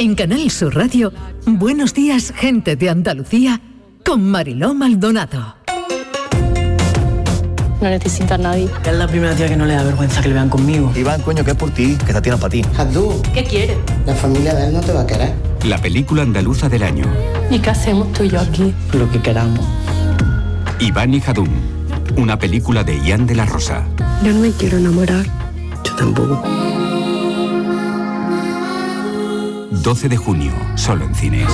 En Canal Sur Radio, Buenos días, gente de Andalucía, con Mariló Maldonado. No necesita a nadie. Es la primera tía que no le da vergüenza que le vean conmigo. Iván, coño, que es por ti, que esta tiene para ti. Jadú, ¿Qué quiere? la familia de él no te va a querer. La película andaluza del año. ¿Y qué hacemos tú y yo aquí? Lo que queramos. Iván y Jadún, una película de Ian de la Rosa. Yo no me quiero enamorar. Yo tampoco. 12 de junio, solo en cines.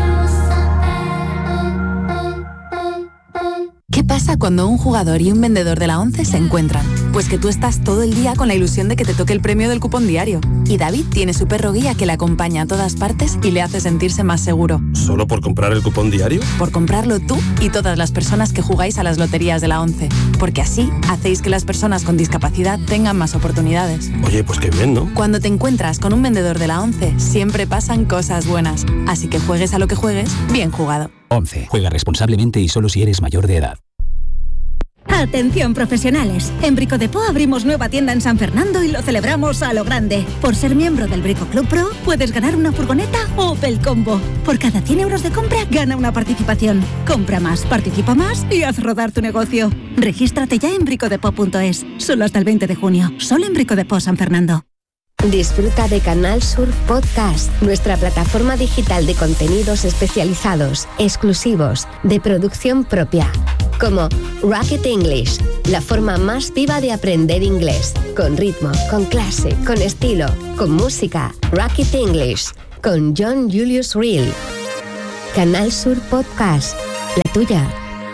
¿Qué pasa cuando un jugador y un vendedor de la ONCE se encuentran? Pues que tú estás todo el día con la ilusión de que te toque el premio del cupón diario. Y David tiene su perro guía que le acompaña a todas partes y le hace sentirse más seguro. ¿Solo por comprar el cupón diario? Por comprarlo tú y todas las personas que jugáis a las loterías de la ONCE. Porque así hacéis que las personas con discapacidad tengan más oportunidades. Oye, pues qué bien, ¿no? Cuando te encuentras con un vendedor de la ONCE, siempre pasan cosas buenas. Así que juegues a lo que juegues, bien jugado. 11. Juega responsablemente y solo si eres mayor de edad. Atención profesionales, en Brico Depot abrimos nueva tienda en San Fernando y lo celebramos a lo grande. Por ser miembro del Brico Club Pro puedes ganar una furgoneta Opel Combo. Por cada 100 euros de compra gana una participación. Compra más, participa más y haz rodar tu negocio. Regístrate ya en bricodepot.es, solo hasta el 20 de junio, solo en Brico Depot San Fernando. Disfruta de Canal Sur Podcast, nuestra plataforma digital de contenidos especializados, exclusivos, de producción propia, como Rocket English, la forma más viva de aprender inglés, con ritmo, con clase, con estilo, con música. Rocket English, con John Julius Reel. Canal Sur Podcast, la tuya.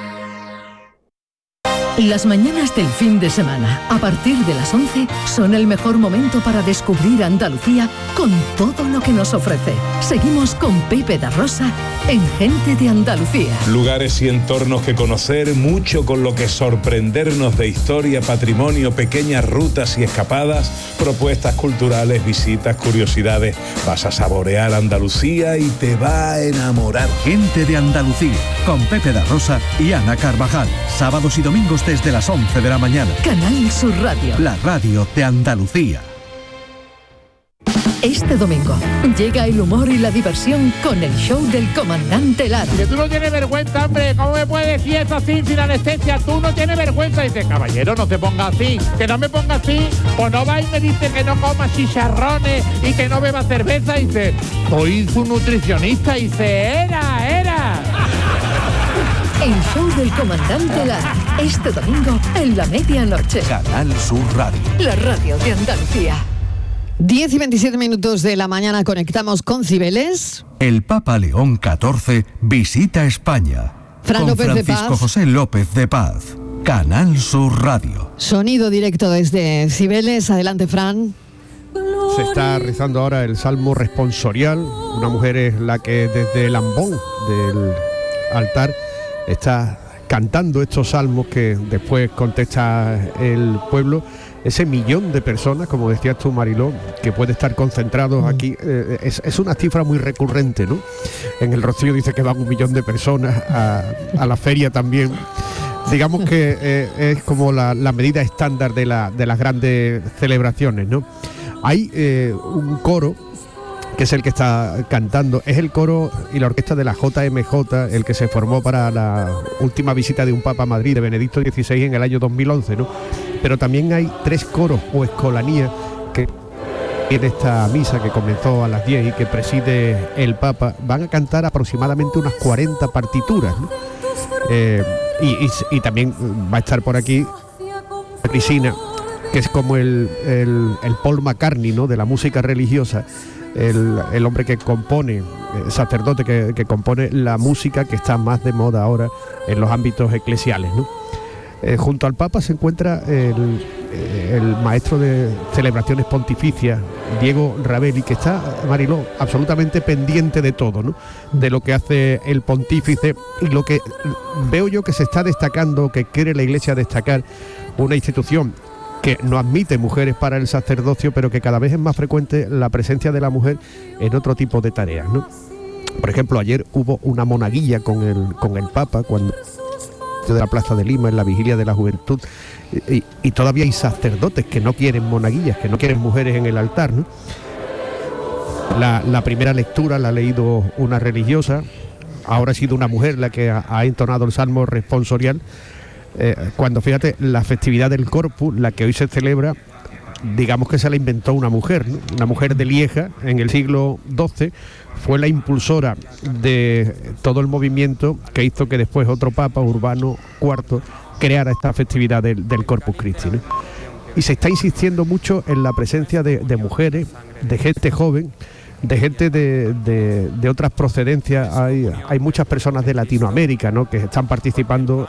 Las mañanas del fin de semana, a partir de las 11, son el mejor momento para descubrir Andalucía con todo lo que nos ofrece. Seguimos con Pepe da Rosa en Gente de Andalucía. Lugares y entornos que conocer, mucho con lo que sorprendernos de historia, patrimonio, pequeñas rutas y escapadas, propuestas culturales, visitas, curiosidades. Vas a saborear Andalucía y te va a enamorar. Gente de Andalucía, con Pepe da Rosa y Ana Carvajal. Sábados y domingos desde las 11 de la mañana. Canal Sur Radio. La radio de Andalucía. Este domingo llega el humor y la diversión con el show del comandante Lara. Que tú no tienes vergüenza, hombre. ¿Cómo me puedes decir eso así sin anestesia? Tú no tienes vergüenza. Dice, caballero, no te pongas así. Que no me pongas así. Pues no va y me dice que no coma chicharrones y que no beba cerveza. Dice, soy su nutricionista. Dice, era. El show del comandante Lara. Este domingo en la medianoche. Canal Sur Radio. La radio de Andalucía. 10 y 27 minutos de la mañana conectamos con Cibeles. El Papa León XIV visita España. Fran con López de Francisco Paz. José López de Paz. Canal Sur Radio. Sonido directo desde Cibeles. Adelante, Fran. Se está rezando ahora el Salmo responsorial. Una mujer es la que desde el ambón del altar está cantando estos salmos que después contesta el pueblo. Ese millón de personas, como decías tú, Mariló, que puede estar concentrados aquí, es una cifra muy recurrente, ¿no? En el Rocío dice que van 1 millón de personas, a la feria también. Digamos que es como la medida estándar de las grandes celebraciones, ¿no? Hay un coro que es el que está cantando, es el coro y la orquesta de la JMJ, el que se formó para la última visita de un Papa a Madrid, de Benedicto XVI, en el año 2011, ¿no? Pero también hay 3 coros o escolanías que en esta misa que comenzó a las 10 y que preside el Papa, van a cantar aproximadamente unas 40 partituras, ¿no? Y también va a estar por aquí Cristina, que es como el Paul McCartney, ¿no?, de la música religiosa. El hombre que compone, sacerdote que compone la música que está más de moda ahora en los ámbitos eclesiales, ¿no? Junto al Papa se encuentra el maestro de celebraciones pontificias, Diego Ravelli, que está, Mariló, absolutamente pendiente de todo, ¿no?, de lo que hace el pontífice y lo que veo yo que se está destacando, que quiere la Iglesia destacar, una institución que no admite mujeres para el sacerdocio, pero que cada vez es más frecuente la presencia de la mujer en otro tipo de tareas, ¿no? Por ejemplo, ayer hubo una monaguilla con el Papa cuando de la Plaza de Lima en la Vigilia de la Juventud, y todavía hay sacerdotes que no quieren monaguillas, que no quieren mujeres en el altar, ¿no? La primera lectura la ha leído una religiosa, ahora ha sido una mujer la que ha entonado el salmo responsorial. Cuando, fíjate, la festividad del Corpus, la que hoy se celebra, digamos que se la inventó una mujer, ¿no? Una mujer de Lieja en el siglo XII, fue la impulsora de todo el movimiento que hizo que después otro papa, Urbano IV, creara esta festividad del Corpus Christi, ¿no? Y se está insistiendo mucho en la presencia de mujeres, de gente joven, de gente de otras procedencias. Hay muchas personas de Latinoamérica, ¿no?, que están participando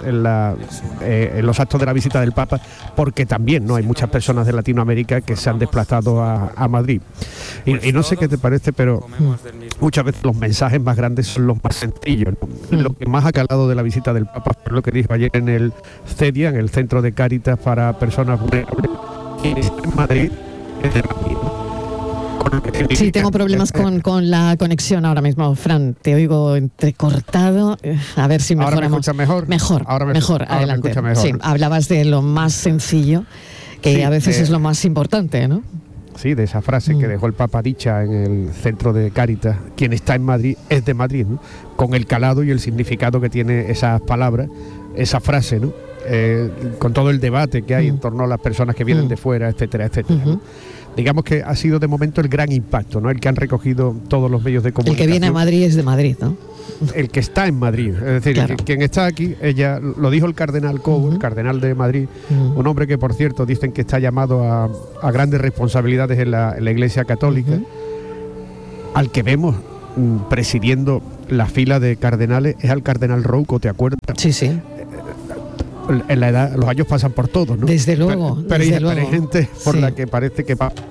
en los actos de la visita del Papa, porque también, ¿no?, hay muchas personas de Latinoamérica que se han desplazado a Madrid. Y no sé qué te parece, pero muchas veces los mensajes más grandes son los más sencillos, ¿no? Lo que más ha calado de la visita del Papa fue lo que dijo ayer en el CEDIA, en el Centro de Cáritas para Personas Vulnerables, en Madrid, es de Madrid. Sí, tengo problemas con la conexión ahora mismo, Fran. Te oigo entrecortado. A ver si mejoramos. ¿Ahora me escuchas mejor? Mejor, ahora adelante. Me escucha mejor. Sí, hablabas de lo más sencillo, que sí, a veces es lo más importante, ¿no? Sí, de esa frase que dejó el Papa dicha en el Centro de Cáritas: quien está en Madrid es de Madrid, ¿no? Con el calado y el significado que tiene esas palabras, esa frase, ¿no? Con todo el debate que hay en torno a las personas que vienen de fuera, etcétera, etcétera, ¿no? Digamos que ha sido de momento el gran impacto, ¿no?, el que han recogido todos los medios de comunicación. El que viene a Madrid es de Madrid, ¿no? El que está en Madrid, es decir, claro, quien está aquí, ella lo dijo el cardenal Cobo, el cardenal de Madrid, un hombre que, por cierto, dicen que está llamado a grandes responsabilidades en la Iglesia Católica, al que vemos presidiendo la fila de cardenales es al cardenal Rouco, ¿te acuerdas? Sí, sí. En la edad, los años pasan por todos, ¿no? Desde luego. Pero hay gente por la que parece que va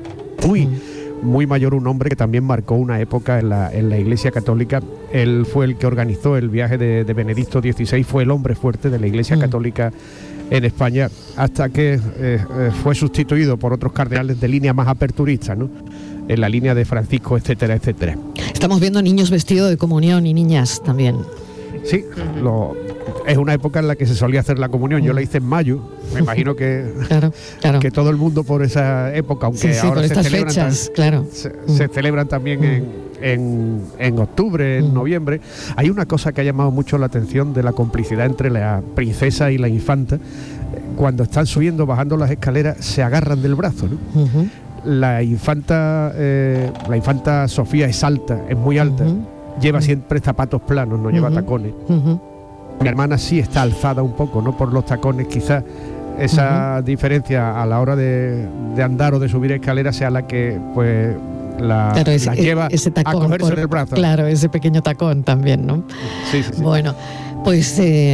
muy mayor, un hombre que también marcó una época en la Iglesia Católica. Él fue el que organizó el viaje de Benedicto XVI, fue el hombre fuerte de la Iglesia Católica en España, hasta que fue sustituido por otros cardenales de línea más aperturista, ¿no?, en la línea de Francisco, etcétera, etcétera. Estamos viendo niños vestidos de comunión y niñas también. Sí, es una época en la que se solía hacer la comunión. Yo la hice en mayo, me imagino que, claro. Que todo el mundo por esa época, aunque sí, ahora por estas fechas, claro. Se celebran también en octubre, en noviembre. Hay una cosa que ha llamado mucho la atención de la complicidad entre la princesa y la infanta. Cuando están subiendo, bajando las escaleras, se agarran del brazo, ¿no? La infanta Sofía es alta, es muy alta. Lleva siempre zapatos planos, no lleva tacones. Mi hermana sí está alzada un poco, ¿no?, por los tacones. Quizás esa diferencia a la hora de andar o de subir escaleras sea la que pues la lleva ese tacón, a cogerse del brazo. Claro, ese pequeño tacón también, ¿no? Sí. Bueno, pues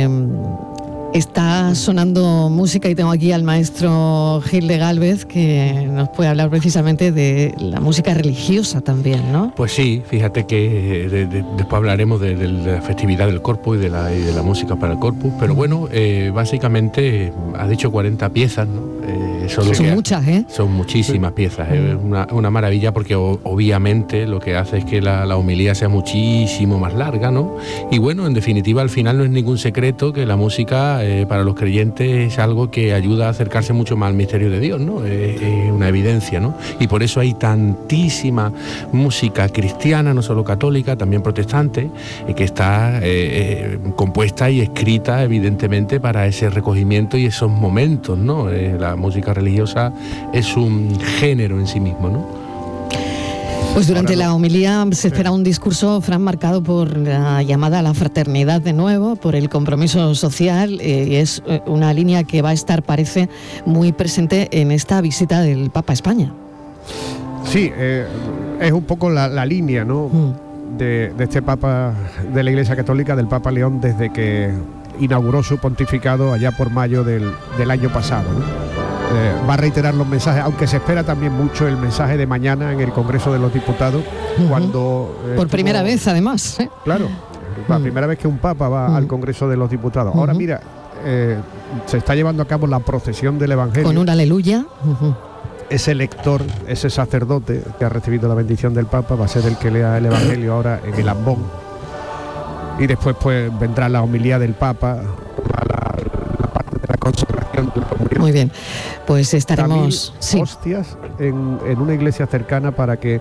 está sonando música y tengo aquí al maestro Gil de Gálvez, que nos puede hablar precisamente de la música religiosa también, ¿no? Pues sí, fíjate que después hablaremos de la festividad del Corpus y de la música para el Corpus, pero bueno, básicamente has dicho 40 piezas, ¿no? Son muchas, ¿eh? Son muchísimas piezas, es una maravilla, porque obviamente lo que hace es que la homilía sea muchísimo más larga, ¿no? Y bueno, en definitiva, al final no es ningún secreto que la música para los creyentes es algo que ayuda a acercarse mucho más al misterio de Dios, ¿no? Es una evidencia, ¿no? Y por eso hay tantísima música cristiana, no solo católica, también protestante, que está compuesta y escrita evidentemente para ese recogimiento y esos momentos, ¿no? La música religiosa es un género en sí mismo, ¿no? Pues durante la homilía se espera un discurso, Fran, marcado por la llamada a la fraternidad de nuevo, por el compromiso social, y es una línea que va a estar, parece, muy presente en esta visita del Papa a España. Sí, es un poco la línea, ¿no?, de este Papa de la Iglesia Católica, del Papa León, desde que inauguró su pontificado allá por mayo del año pasado, ¿no? Va a reiterar los mensajes, aunque se espera también mucho el mensaje de mañana en el Congreso de los Diputados, cuando... por primera vez, además, ¿eh? Claro, la primera vez que un Papa va al Congreso de los Diputados. Ahora mira, se está llevando a cabo la procesión del Evangelio. Con un aleluya. Ese lector, ese sacerdote que ha recibido la bendición del Papa, va a ser el que lea el Evangelio ahora en el ambón. Y después pues vendrá la homilía del Papa, la parte de la consagración de la comunión. Muy bien, pues estaremos... Hostias en una iglesia cercana para que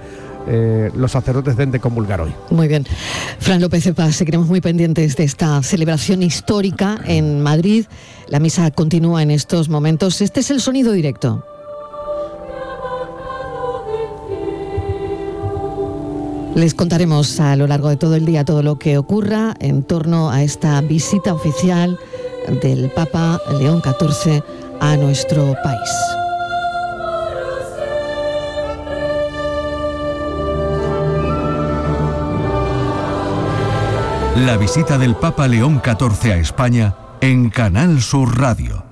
los sacerdotes den de comulgar hoy. Muy bien. Fran López Cepa, seguiremos muy pendientes de esta celebración histórica en Madrid. La misa continúa en estos momentos. Este es el sonido directo. Les contaremos a lo largo de todo el día todo lo que ocurra en torno a esta visita oficial del Papa León XIV a nuestro país. La visita del Papa León XIV a España en Canal Sur Radio.